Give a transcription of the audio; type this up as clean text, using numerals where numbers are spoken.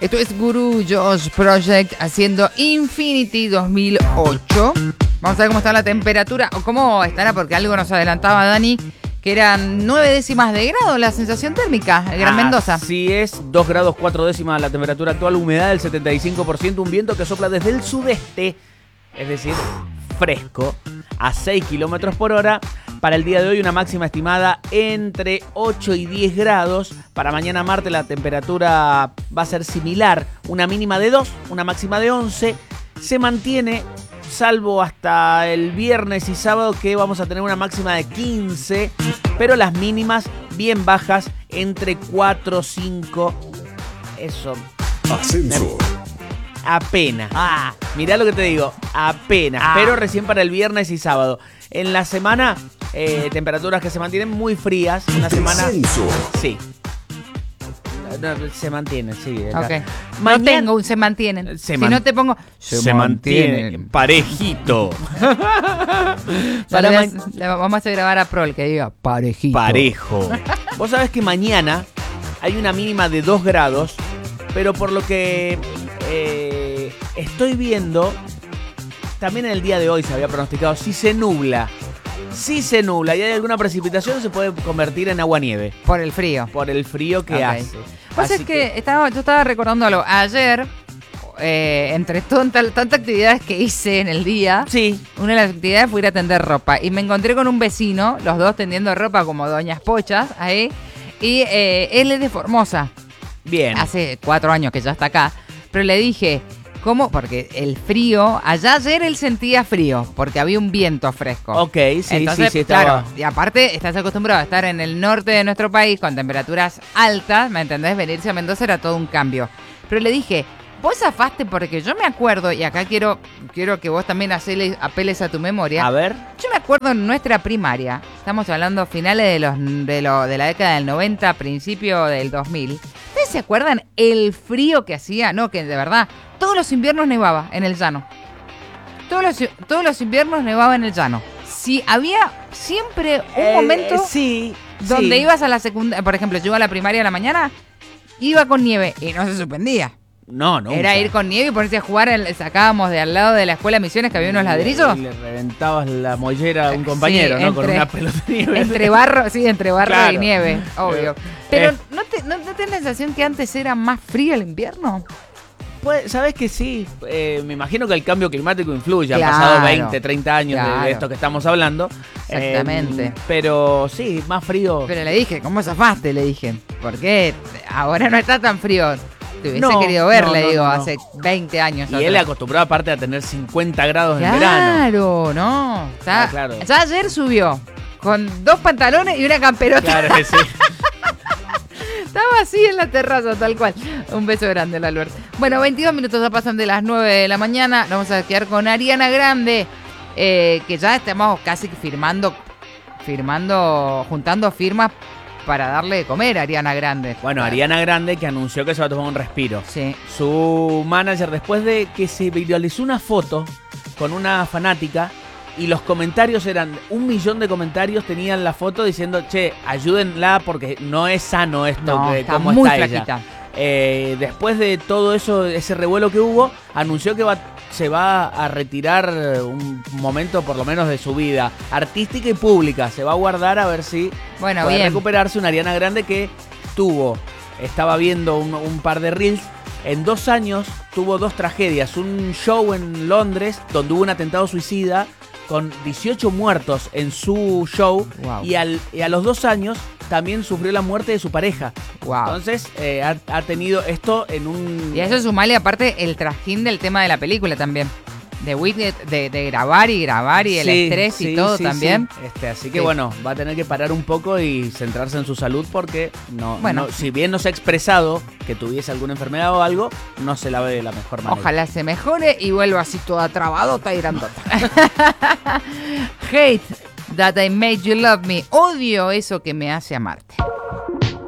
Esto es Guru Josh Project haciendo Infinity 2008. Vamos a ver cómo está la temperatura, o cómo estará, porque algo nos adelantaba Dani, que eran 9 décimas de grado la sensación térmica en Gran Mendoza. Así es, 2 grados 4 décimas la temperatura actual, humedad del 75%, un viento que sopla desde el sudeste, es decir, fresco, a 6 kilómetros por hora. Para el día de hoy una máxima estimada entre 8 y 10 grados. Para mañana martes la temperatura va a ser similar, una mínima de 2, una máxima de 11. Se mantiene, salvo hasta el viernes y sábado, que vamos a tener una máxima de 15, pero las mínimas bien bajas, entre 4 o 5. Eso. Ascenso. Apenas. Mirá lo que te digo, apenas. Pero recién para el viernes y sábado. En la semana, temperaturas que se mantienen muy frías. Una semana. Descenso. Sí. No, se mantienen, sí. Ok. Mañana, no tengo un se mantienen. Si no te pongo... Se mantienen. Parejito. Le vamos a hacer grabar a Prol que diga parejito. Parejo. Vos sabés que mañana hay una mínima de 2 grados, pero por lo que estoy viendo, también en el día de hoy se había pronosticado, si se nubla y hay alguna precipitación, se puede convertir en agua-nieve. Por el frío. Por el frío que hace. Pues es que yo estaba recordándolo. Ayer, entre tantas actividades que hice en el día, sí, una de las actividades fue ir a tender ropa. Y me encontré con un vecino, los dos tendiendo ropa como doñas pochas, ahí. Y él es de Formosa. Bien. Hace 4 años que ya está acá. Pero le dije, ¿cómo? Porque el frío, ayer él sentía frío, porque había un viento fresco. Ok, sí. Entonces, sí, estaba. Claro, y aparte estás acostumbrado a estar en el norte de nuestro país con temperaturas altas, ¿me entendés? Venirse a Mendoza era todo un cambio. Pero le dije, vos zafaste porque yo me acuerdo, y acá quiero que vos también apeles a tu memoria. A ver. Yo me acuerdo en nuestra primaria, estamos hablando finales de la década del 90, principio del 2000. ¿Ustedes se acuerdan el frío que hacía? No, que de verdad, todos los inviernos nevaba en el llano. Todos los inviernos nevaba en el llano. Sí, había siempre un momento donde ibas a la secundaria. Por ejemplo, yo iba a la primaria a la mañana, iba con nieve y no se suspendía. No. Era ir con nieve y ponerse a jugar. Sacábamos de al lado de la escuela Misiones, que había unos ladrillos. Y le reventabas la mollera a un compañero, ¿no? Con una pelota de nieve. Entre barro claro. Y nieve, obvio. Pero ¿no tenés la sensación que antes era más frío el invierno? Pues, ¿sabés que sí? Me imagino que el cambio climático influye. Claro, han pasado 20, 30 años de esto que estamos hablando. Exactamente. Pero sí, más frío. Pero le dije, ¿cómo zafaste? Le dije, ¿por qué? Ahora no está tan frío. Te hubiese querido ver, le digo, hace 20 años. Y él acostumbrado aparte a tener 50 grados en verano. Claro, no. Claro. Ya ayer subió con 2 pantalones y una camperota. Claro que sí. Estaba así en la terraza, tal cual. Un beso grande, Albert. Bueno, 22 minutos ya pasan de las 9 de la mañana. Nos vamos a quedar con Ariana Grande, que ya estamos casi juntando firmas para darle de comer a Ariana Grande. Bueno, Ariana Grande que anunció que se va a tomar un respiro. Sí. Su manager, después de que se viralizó una foto con una fanática, y los comentarios eran 1 millón de comentarios, tenían la foto diciendo, che, ayúdenla porque no es sano esto, no, está cómo muy está flaquita. Ella. Después de todo eso, ese revuelo que hubo, anunció que se va a retirar un momento por lo menos de su vida artística y pública. Se va a guardar a ver si puede recuperarse. Una Ariana Grande que estaba viendo un par de reels. En 2 años tuvo 2 tragedias. Un show en Londres donde hubo un atentado suicida con 18 muertos en su show. Wow. Y a los 2 años también sufrió la muerte de su pareja. Wow. Entonces ha tenido esto en un... Y a eso sumale aparte el trajín del tema de la película también. De Whitney, de grabar y el estrés y todo también. Sí. Así que bueno, va a tener que parar un poco y centrarse en su salud porque si bien no se ha expresado que tuviese alguna enfermedad o algo, no se la ve de la mejor manera. Ojalá se mejore y vuelva así toda trabadota y grandota. Hate that I made you love me. Odio eso que me hace amarte.